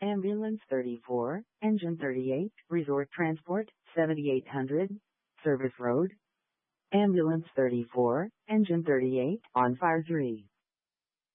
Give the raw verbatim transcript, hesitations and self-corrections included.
Ambulance thirty-four, Engine thirty-eight, Resort Transport, seventy-eight hundred, Service Road. Ambulance thirty-four, Engine thirty-eight, on fire three.